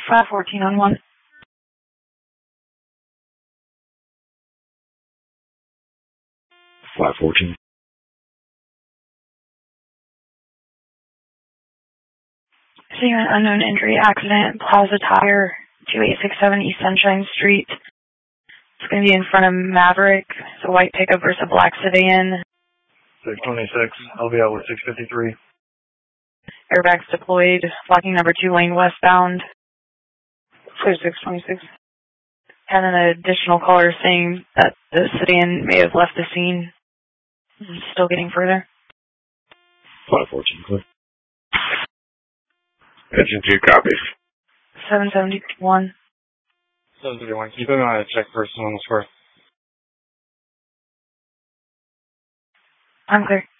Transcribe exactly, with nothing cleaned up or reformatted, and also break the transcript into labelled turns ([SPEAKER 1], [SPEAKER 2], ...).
[SPEAKER 1] five fourteen on one.
[SPEAKER 2] five fourteen.
[SPEAKER 1] Seeing an unknown injury accident, Plaza Tire, two eight six seven East Sunshine Street. It's going to be in front of Maverick. It's a white pickup versus a black sedan.
[SPEAKER 3] six twenty-six, I'll be out with six fifty-three.
[SPEAKER 1] Airbags deployed, blocking number two lane westbound. six twenty-six. Had an additional caller saying that the sedan may have left the scene. Still getting further.
[SPEAKER 2] five fourteen, clear. Engine two copies.
[SPEAKER 1] seven seventy-one.
[SPEAKER 4] seven seventy-one, can you put me on a check first on the square?
[SPEAKER 1] I'm clear.